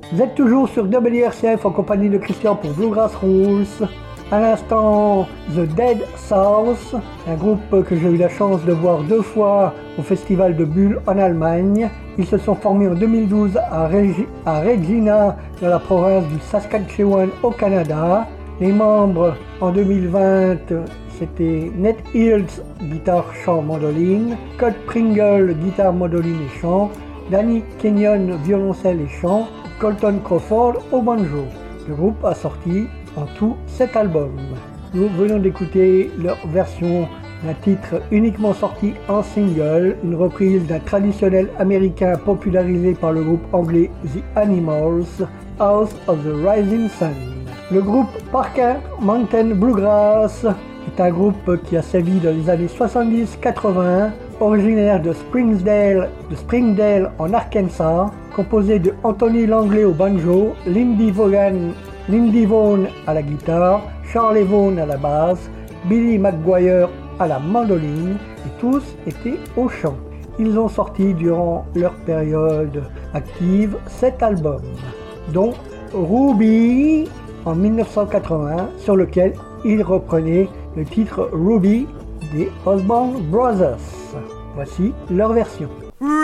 Vous êtes toujours sur WRCF en compagnie de Christian pour Bluegrass Rules. À l'instant, The Dead South, un groupe que j'ai eu la chance de voir 2 fois au Festival de Bulle en Allemagne. Ils se sont formés en 2012 à Regina, dans la province du Saskatchewan au Canada. Les membres en 2020, c'était Ned Hills, guitare, chant, mandoline, Scott Pringle, guitare, mandoline et chant, Danny Kenyon, violoncelle et chant, Colton Crawford au banjo. Le groupe a sorti en tout 7 albums. Nous venons d'écouter leur version d'un titre uniquement sorti en single, une reprise d'un traditionnel américain popularisé par le groupe anglais The Animals, House of the Rising Sun. Le groupe Parker Mountain Bluegrass est un groupe qui a sévi dans les années 70-80, originaire de Springdale en Arkansas, composé de Anthony Langley au banjo, Lindy Vaughan à la guitare, Charlie Vaughan à la basse, Billy McGuire à la mandoline, et tous étaient au chant. Ils ont sorti durant leur période active 7 albums, dont Ruby en 1980, sur lequel ils reprenaient le titre Ruby des Osborne Brothers. Voici leur version.